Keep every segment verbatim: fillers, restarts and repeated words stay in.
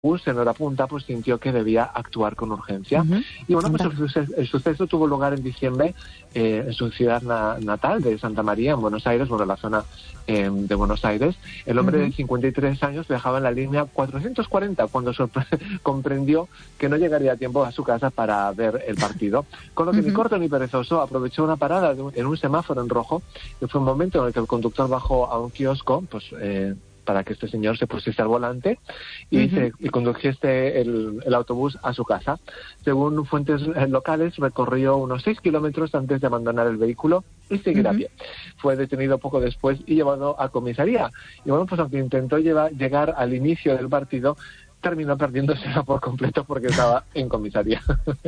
en hora punta, pues sintió que debía actuar con urgencia. Uh-huh. Y bueno, pues el suceso, el suceso tuvo lugar en diciembre eh, en su ciudad na- natal de Santa María, en Buenos Aires, bueno, la zona eh, de Buenos Aires. El hombre uh-huh. de cincuenta y tres años viajaba en la línea cuatrocientos cuarenta cuando sorpre- comprendió que no llegaría a tiempo a su casa para ver el partido. Con lo que uh-huh. ni corto ni perezoso aprovechó una parada de un, en un semáforo en rojo, que fue un momento en el que el conductor bajó a un kiosco, pues... Eh, para que este señor se pusiese al volante y, uh-huh. se, y condujese el, el autobús a su casa. Según fuentes locales, recorrió unos seis kilómetros antes de abandonar el vehículo y seguir uh-huh. a pie. Fue detenido poco después y llevado a comisaría. Y bueno, pues aunque intentó llevar, llegar al inicio del partido, terminó perdiéndosela por completo porque estaba en comisaría.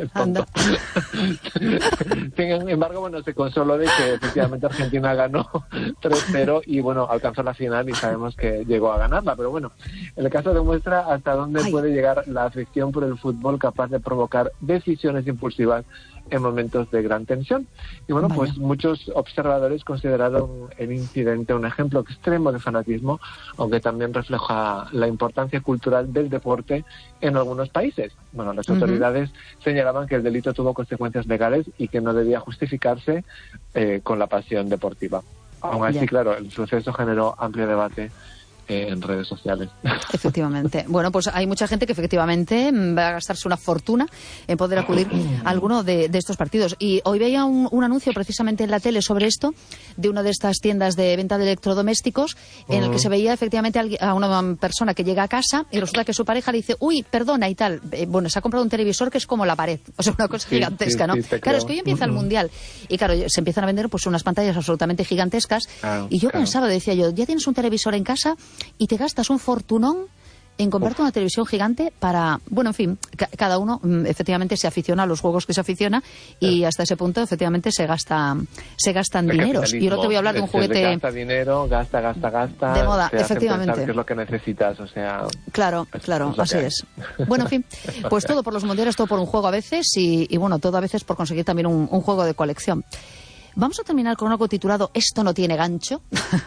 Sin embargo, bueno, se consoló de que efectivamente Argentina ganó tres cero y bueno, alcanzó la final y sabemos que llegó a ganarla. Pero bueno, el caso demuestra hasta dónde Ay. puede llegar la afición por el fútbol, capaz de provocar decisiones impulsivas en momentos de gran tensión. Y bueno, Vaya. pues muchos observadores consideraron el incidente un ejemplo extremo de fanatismo, aunque también refleja la importancia cultural del deporte en algunos países. Bueno, las autoridades uh-huh. señalaban que el delito tuvo consecuencias legales y que no debía justificarse eh, con la pasión deportiva. Aún así, yeah. claro, el suceso generó amplio debate en redes sociales. Efectivamente. Bueno, pues hay mucha gente que efectivamente va a gastarse una fortuna en poder acudir a alguno de, de estos partidos. Y hoy veía un, un anuncio precisamente en la tele sobre esto, de una de estas tiendas de venta de electrodomésticos, en uh-huh. el que se veía efectivamente a una persona que llega a casa y resulta que su pareja le dice, uy, perdona y tal. Eh, bueno, se ha comprado un televisor que es como la pared. O sea, una cosa sí, gigantesca, sí, ¿no? Sí, claro, es que hoy empieza uh-huh. el Mundial. Y claro, se empiezan a vender pues unas pantallas absolutamente gigantescas. Ah, y yo claro. pensaba, decía yo, ya tienes un televisor en casa y te gastas un fortunón en comprarte Uf. una televisión gigante para... Bueno, en fin, ca- cada uno mm, efectivamente se aficiona a los juegos que se aficiona y sí. hasta ese punto efectivamente se gasta se gastan el dineros. Y ahora te voy a hablar de un juguete... Gasta dinero, gasta, gasta, gasta... De moda, te efectivamente. Hacen pensar qué es lo que necesitas, o sea... Claro, es, claro, es así es. Bueno, en fin, pues todo por los mundiales, todo por un juego a veces y, y bueno, todo a veces por conseguir también un, un juego de colección. Vamos a terminar con algo titulado Esto no tiene gancho.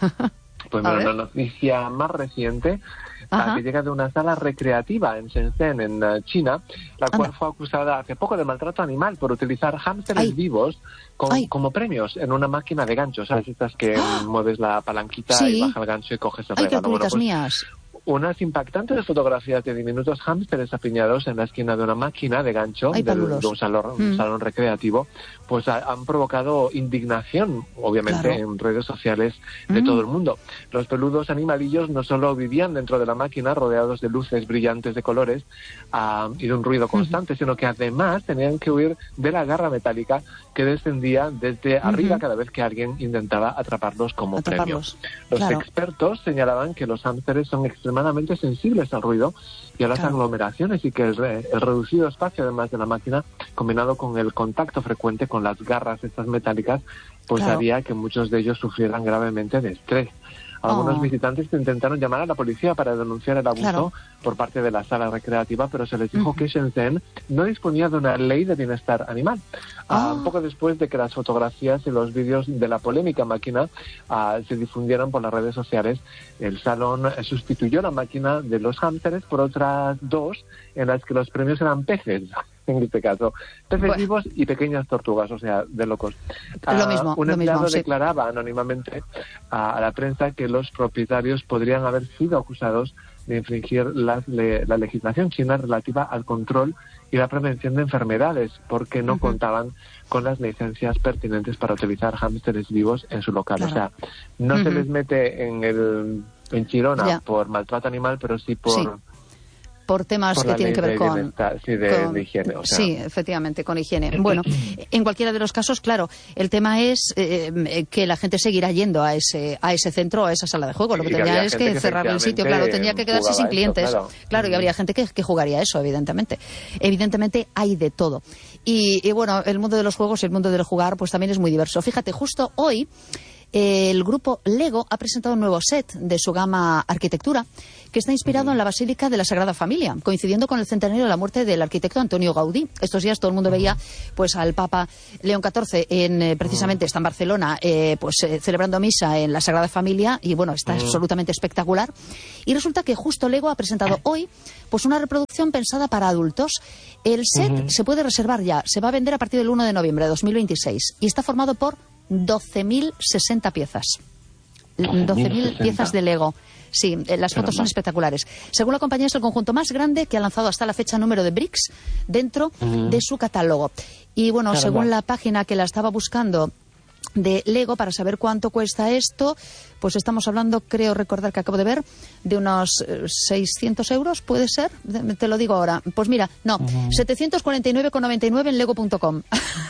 Pues bueno, una noticia más reciente... Uh, que llega de una sala recreativa en Shenzhen, en uh, China, la Anda. cual fue acusada hace poco de maltrato animal por utilizar hámsteres Ay. vivos con, como premios en una máquina de ganchos. ¿Sabes? Estas que ¡Ah! mueves la palanquita sí. y baja el gancho y coges el Ay, regalo. Bueno, pues, mías. Unas impactantes fotografías de diminutos hámsteres apiñados en la esquina de una máquina de gancho Ay, del, de un salón, mm. un salón recreativo, pues ha, han provocado indignación, obviamente, claro. en redes sociales de mm. todo el mundo. Los peludos animalillos no solo vivían dentro de la máquina rodeados de luces brillantes de colores uh, y de un ruido constante, mm. sino que además tenían que huir de la garra metálica que descendía desde mm-hmm. arriba cada vez que alguien intentaba atraparlos como atraparlos. premio. Los claro. expertos señalaban que los hámsteres son extremadamente sensibles al ruido y a las claro. aglomeraciones y que el, el reducido espacio además de la máquina combinado con el contacto frecuente con las garras estas metálicas pues claro. haría que muchos de ellos sufrieran gravemente de estrés. Algunos oh. visitantes intentaron llamar a la policía para denunciar el abuso claro. por parte de la sala recreativa, pero se les dijo uh-huh. que Shenzhen no disponía de una ley de bienestar animal. Oh. Uh, poco después de que las fotografías y los vídeos de la polémica máquina uh, se difundieran por las redes sociales, el salón sustituyó la máquina de los hámsteres por otras dos en las que los premios eran peces. En este caso, peces bueno. vivos y pequeñas tortugas, o sea, de locos. Lo uh, mismo, un lo empleado mismo, sí. declaraba anónimamente a, a la prensa que los propietarios podrían haber sido acusados de infringir las, le, la legislación china relativa al control y la prevención de enfermedades, porque no uh-huh. contaban con las licencias pertinentes para utilizar hámsteres vivos en su local. Claro. O sea, no uh-huh. se les mete en el en Chirona yeah. por maltrato animal, pero sí por... Sí. por temas por que tienen que ver con, sí, de, con de higiene. O sea. Sí, efectivamente, con higiene. Bueno, en cualquiera de los casos, claro, el tema es eh, que la gente seguirá yendo a ese a ese centro, a esa sala de juego. Lo que tendría es que, que cerrar el sitio, claro, tendría que quedarse sin clientes. Eso, claro. claro, y habría gente que, que jugaría eso, evidentemente. Evidentemente hay de todo. Y, y bueno, el mundo de los juegos y el mundo del jugar, pues también es muy diverso. Fíjate, justo hoy el grupo Lego ha presentado un nuevo set de su gama Arquitectura, que está inspirado en la Basílica de la Sagrada Familia, coincidiendo con el centenario de la muerte del arquitecto Antonio Gaudí. Estos días todo el mundo veía pues al Papa León catorce en, eh, precisamente está en Barcelona, eh, pues eh, celebrando misa en la Sagrada Familia, y bueno, está absolutamente espectacular. Y resulta que justo Lego ha presentado hoy pues una reproducción pensada para adultos. El set uh-huh. se puede reservar ya, se va a vender a partir del uno de noviembre de dos mil veintiséis y está formado por doce mil sesenta piezas. doce mil piezas de Lego. Sí, las fotos son espectaculares. Según la compañía, es el conjunto más grande que ha lanzado hasta la fecha número de bricks dentro uh-huh. de su catálogo. Y bueno, Caramba. según la página que la estaba buscando de Lego para saber cuánto cuesta esto, pues estamos hablando, creo recordar que acabo de ver, de unos seiscientos euros, ¿puede ser? Te lo digo ahora. Pues mira, no, uh-huh. setecientos cuarenta y nueve con noventa y nueve en lego punto com.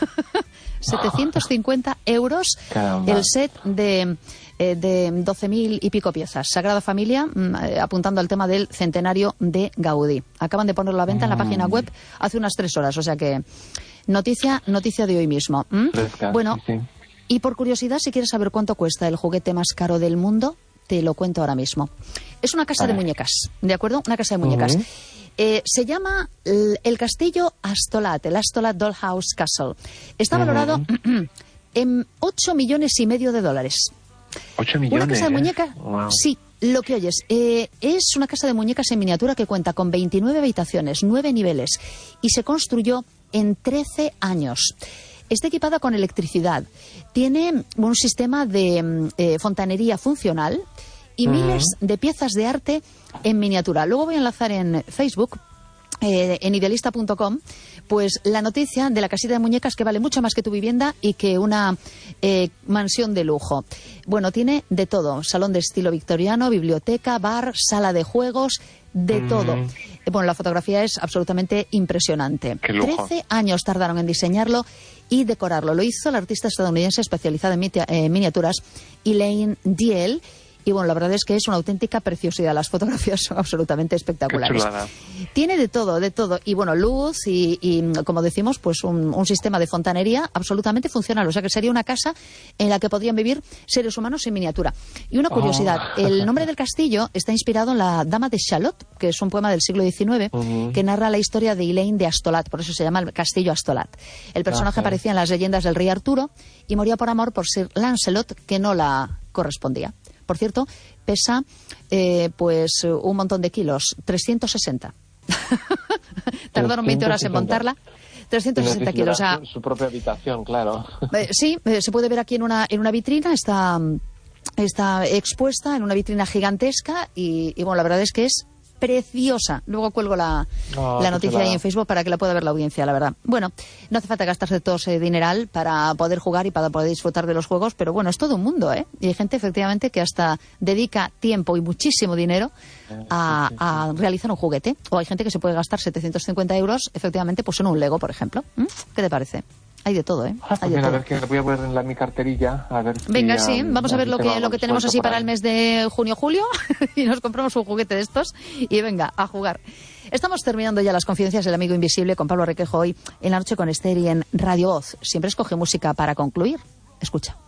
setecientos cincuenta euros Caramba. el set de... de doce mil y pico piezas. Sagrada Familia, eh, apuntando al tema del centenario de Gaudí. Acaban de ponerlo a la venta mm. en la página web hace unas tres horas, o sea que noticia noticia de hoy mismo. ¿Mm? Fresca, bueno, sí, sí. Y por curiosidad, si quieres saber cuánto cuesta el juguete más caro del mundo, te lo cuento ahora mismo. Es una casa de muñecas, ¿de acuerdo? Una casa de muñecas. Uh-huh. Eh, se llama el, el castillo Astolat, el Astolat Dollhouse Castle. Está valorado uh-huh. en ocho millones y medio de dólares. ocho millones. Una casa de muñecas, ¿eh? Wow. Sí, lo que oyes. Eh, es una casa de muñecas en miniatura que cuenta con veintinueve habitaciones, nueve niveles, y se construyó en trece años. Está equipada con electricidad, tiene un sistema de eh, fontanería funcional y uh-huh. miles de piezas de arte en miniatura. Luego voy a enlazar en Facebook, Eh, en idealista punto com, pues la noticia de la casita de muñecas que vale mucho más que tu vivienda y que una eh, mansión de lujo. Bueno, tiene de todo: salón de estilo victoriano, biblioteca, bar, sala de juegos, de mm. todo. Eh, bueno, la fotografía es absolutamente impresionante. trece años tardaron en diseñarlo y decorarlo. Lo hizo la artista estadounidense especializada en miti- eh, miniaturas Elaine Diel. Y bueno, la verdad es que es una auténtica preciosidad. Las fotografías son absolutamente espectaculares. Tiene de todo, de todo. Y bueno, luz y, y como decimos, pues un, un sistema de fontanería absolutamente funcional. O sea que sería una casa en la que podrían vivir seres humanos en miniatura. Y una curiosidad, oh. el nombre del castillo está inspirado en la Dama de Shalott, que es un poema del siglo diecinueve uh-huh. que narra la historia de Elaine de Astolat. Por eso se llama el castillo Astolat. El personaje uh-huh. aparecía en las leyendas del rey Arturo y moría por amor por Sir Lancelot, que no la correspondía. Por cierto, pesa eh, pues un montón de kilos, trescientos sesenta. Tardaron veinte horas en montarla. trescientos sesenta kilos. O sea, su propia habitación, claro. Eh, sí, eh, se puede ver aquí en una, en una vitrina, está, está expuesta en una vitrina gigantesca y, y bueno, la verdad es que es preciosa. Luego cuelgo la, oh, la noticia ahí en Facebook para que la pueda ver la audiencia, la verdad. Bueno, no hace falta gastarse todo ese dineral para poder jugar y para poder disfrutar de los juegos, pero bueno, es todo un mundo, ¿eh? Y hay gente efectivamente que hasta dedica tiempo y muchísimo dinero a, a realizar un juguete. O hay gente que se puede gastar setecientos cincuenta euros, efectivamente, pues en un Lego, por ejemplo. ¿Mm? ¿Qué te parece? Hay de todo, ¿eh? Ah, pues Hay de mira, todo. a ver, que voy a ver en la, mi carterilla. A ver Venga, si, sí, um, vamos a ver lo que, lo que tenemos así para ahí. el mes de junio-julio y nos compramos un juguete de estos y venga, a jugar. Estamos terminando ya las confidencias del amigo invisible con Pablo Requejo hoy en La Noche con Esther y en Radio Voz. Siempre escoge música para concluir. Escucha.